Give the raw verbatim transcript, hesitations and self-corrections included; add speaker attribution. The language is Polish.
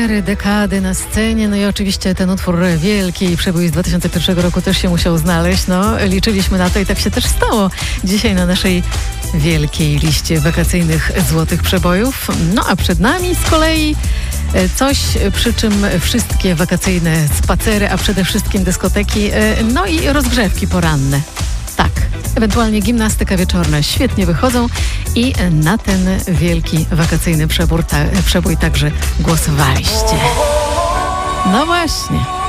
Speaker 1: Cztery dekady na scenie, no i oczywiście ten utwór wielki przebój z dwa tysiące pierwszego roku też się musiał znaleźć. No, liczyliśmy na to i tak się też stało. Dzisiaj na naszej wielkiej liście wakacyjnych złotych przebojów. No a przed nami z kolei coś, przy czym wszystkie wakacyjne spacery, a przede wszystkim dyskoteki, no i rozgrzewki poranne. Tak, ewentualnie gimnastyka wieczorna świetnie wychodzą i na ten wielki wakacyjny przebór, ta, przebój także głosowaliście. No właśnie.